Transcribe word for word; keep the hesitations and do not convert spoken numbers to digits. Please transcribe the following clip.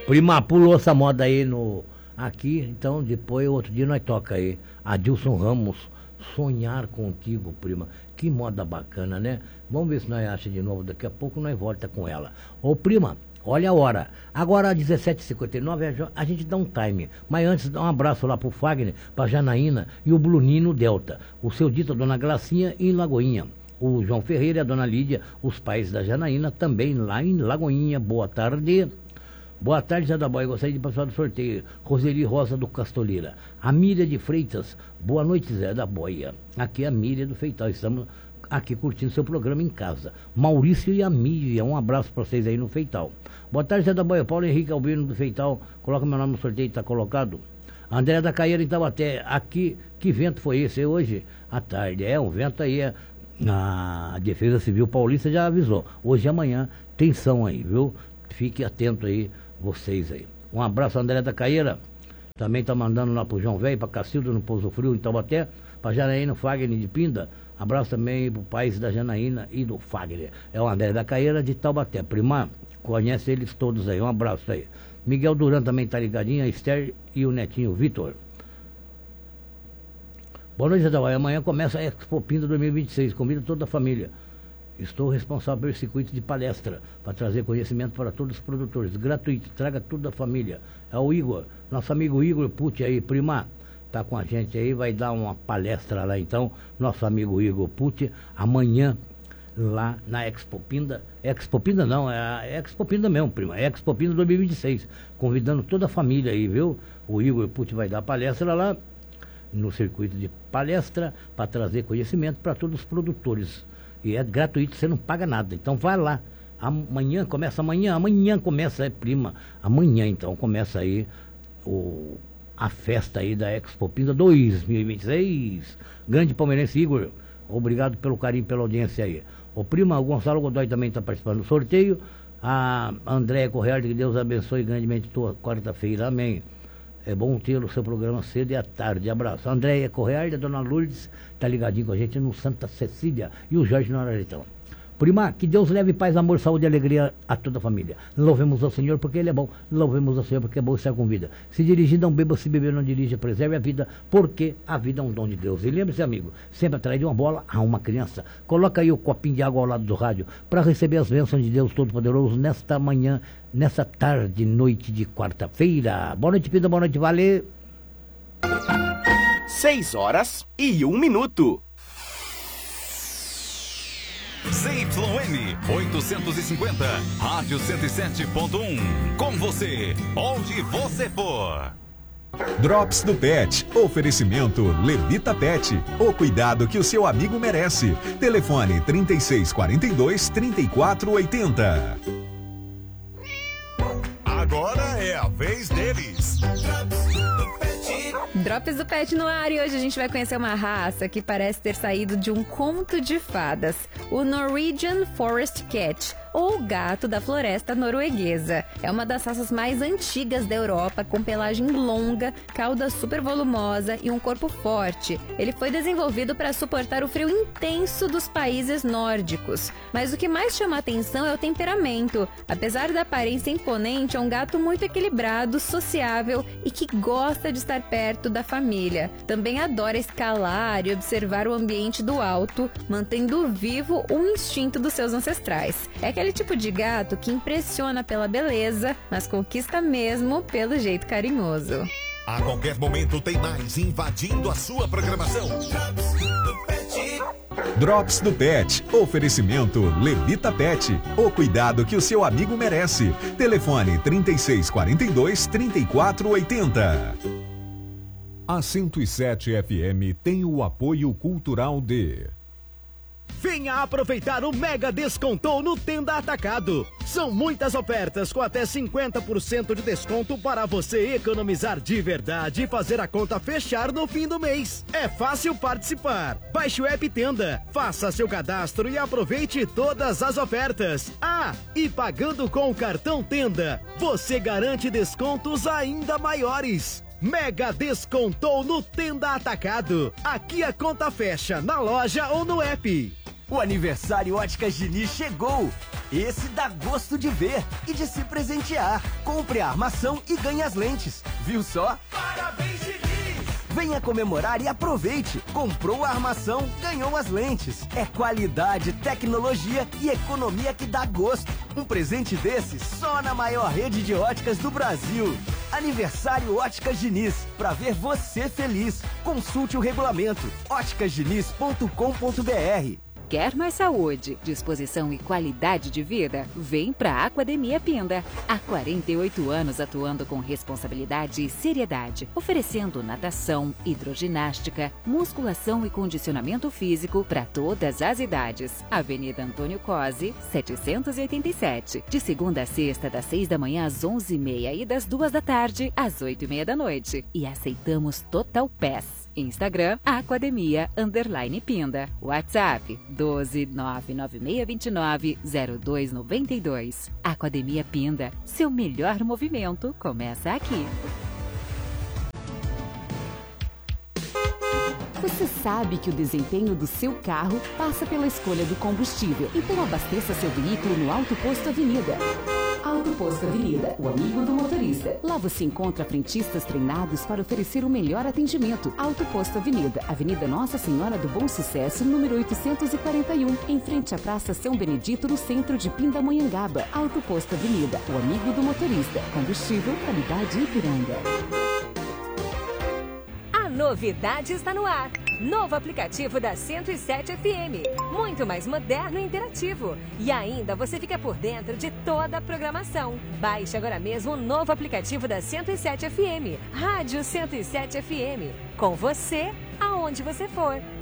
Prima, pulou essa moda aí no, aqui, então depois outro dia nós toca aí. Adilson Ramos, Sonhar Contigo, prima. Que moda bacana, né? Vamos ver se nós achamos de novo, daqui a pouco nós volta com ela. Ô prima, olha a hora. Agora às dezessete e cinquenta e nove a gente dá um time. Mas antes dá um abraço lá pro Fagner, pra Janaína e o Brunino Delta. O seu dito, a dona Glacinha em Lagoinha. O João Ferreira e a dona Lídia, os pais da Janaína, também lá em Lagoinha. Boa tarde. Boa tarde, Zé da Boia. Gostaria de participar do sorteio. Roseli Rosa do Castoleira. A Míria de Freitas. Boa noite, Zé da Boia. Aqui é a Míria do Feital. Estamos aqui curtindo seu programa em casa. Maurício e a Miriam. Um abraço para vocês aí no Feital. Boa tarde, Zé da Boia. Paulo Henrique Albino do Feital. Coloca meu nome no sorteio, está colocado. André da Caieira em Taubaté. Aqui, que vento foi esse hoje? À tarde. É, um vento aí. É... A Defesa Civil Paulista já avisou. Hoje e amanhã tem som aí, viu? Fique atento aí, vocês aí. Um abraço, André da Caieira. Também tá mandando lá pro João Velho, pra Cacilda, no Pouso Frio, em Taubaté. Pra Janaína, Fagner de Pinda. Abraço também pro pais da Janaína e do Fagner. É o André da Caieira de Taubaté. Prima, conhece eles todos aí. Um abraço aí. Miguel Duran também tá ligadinho, a Esther e o netinho Vitor. Boa noite, Zé da Boia. Amanhã começa a Expo Pinda dois mil e vinte e seis. Convido toda a família. Estou responsável pelo circuito de palestra para trazer conhecimento para todos os produtores. Gratuito. Traga tudo da família. É o Igor, nosso amigo Igor Pucci aí, prima. Tá com a gente aí, vai dar uma palestra lá então. Nosso amigo Igor Pucci, amanhã lá na Expo Pinda. Expo Pinda não, é a Expo Pinda mesmo, prima. É Expo Pinda dois mil e vinte e seis. Convidando toda a família aí, viu? O Igor Pucci vai dar palestra lá no circuito de palestra para trazer conhecimento para todos os produtores. E é gratuito, você não paga nada. Então vai lá. Amanhã, começa amanhã, amanhã começa, é prima. Amanhã então começa aí o, a festa aí da Expo Pinda dois mil e vinte e seis. Grande palmeirense Igor, obrigado pelo carinho, pela audiência aí. O prima, o Gonçalo Godoy também está participando do sorteio. A Andréia Correia, que Deus abençoe grandemente tua quarta-feira, amém. É bom ter o seu programa cedo e à tarde. Abraço. Andréia Correia, a dona Lourdes, tá ligadinho com a gente no Santa Cecília. E o Jorge na Araretão. Prima, que Deus leve paz, amor, saúde e alegria a toda a família. Louvemos ao Senhor porque Ele é bom. Louvemos ao Senhor porque é bom estar com vida. Se dirigir, não beba, se beber, não dirija. Preserve a vida, porque a vida é um dom de Deus. E lembre-se, amigo, sempre atrás de uma bola há uma criança. Coloca aí o copinho de água ao lado do rádio para receber as bênçãos de Deus Todo-Poderoso nesta manhã, nessa tarde, noite de quarta-feira. Boa noite, Pida, boa noite, Vale. Seis horas e um minuto. Z Y M oitocentos e cinquenta, Rádio cento e sete ponto um. Com você, onde você for. Drops do Pet. Oferecimento Levita Pet. O cuidado que o seu amigo merece. Telefone trinta e seis quarenta e dois, trinta e quatro oitenta. Agora é a vez deles. Drops do Pet no ar, e hoje a gente vai conhecer uma raça que parece ter saído de um conto de fadas, o Norwegian Forest Cat, ou gato da floresta norueguesa. É uma das raças mais antigas da Europa, com pelagem longa, cauda super volumosa e um corpo forte. Ele foi desenvolvido para suportar o frio intenso dos países nórdicos. Mas o que mais chama a atenção é o temperamento. Apesar da aparência imponente, é um gato muito equilibrado, sociável e que gosta de estar perto da família. Também adora escalar e observar o ambiente do alto, mantendo vivo o instinto dos seus ancestrais. É aquele tipo de gato que impressiona pela beleza, mas conquista mesmo pelo jeito carinhoso. A qualquer momento tem mais invadindo a sua programação. Drops do Pet. Oferecimento Levita Pet. O cuidado que o seu amigo merece. Telefone trinta e seis quarenta e dois, trinta e quatro oitenta. A cento e sete F M tem o apoio cultural de... Venha aproveitar o Mega Descontou no Tenda Atacado. São muitas ofertas com até cinquenta por cento de desconto para você economizar de verdade e fazer a conta fechar no fim do mês. É fácil participar. Baixe o app Tenda, faça seu cadastro e aproveite todas as ofertas. Ah, e pagando com o cartão Tenda, você garante descontos ainda maiores. Mega Descontou no Tenda Atacado. Aqui a conta fecha na loja ou no app. O aniversário Óticas Diniz chegou! Esse dá gosto de ver e de se presentear. Compre a armação e ganhe as lentes. Viu só? Parabéns, Diniz! Venha comemorar e aproveite. Comprou a armação, ganhou as lentes. É qualidade, tecnologia e economia que dá gosto. Um presente desse só na maior rede de óticas do Brasil. Aniversário Óticas Diniz. Pra ver você feliz. Consulte o regulamento. óticas diniz ponto com ponto br. Quer mais saúde, disposição e qualidade de vida? Vem para a Academia Pinda. Há quarenta e oito anos atuando com responsabilidade e seriedade, oferecendo natação, hidroginástica, musculação e condicionamento físico para todas as idades. Avenida Antônio Cosi, setecentos e oitenta e sete. De segunda a sexta, das seis da manhã às onze e meia e das duas da tarde às oito e meia da noite. E aceitamos Total Pass. Instagram, Academia Underline Pinda. WhatsApp, doze nove nove seis dois nove zero dois nove dois. Academia Pinda, seu melhor movimento começa aqui. Você sabe que o desempenho do seu carro passa pela escolha do combustível. Então abasteça seu veículo no Auto Posto Avenida. Auto Posto Avenida, o amigo do motorista. Lá você encontra frentistas treinados para oferecer o melhor atendimento. Auto Posto Avenida, Avenida Nossa Senhora do Bom Sucesso, número oitocentos e quarenta e um, em frente à Praça São Benedito, no centro de Pindamonhangaba. Auto Posto Avenida, o amigo do motorista. Combustível, qualidade Ipiranga. A novidade está no ar. Novo aplicativo da cento e sete F M. Muito mais moderno e interativo. E ainda você fica por dentro de toda a programação. Baixe agora mesmo o novo aplicativo da cento e sete F M. Rádio cento e sete F M. Com você, aonde você for.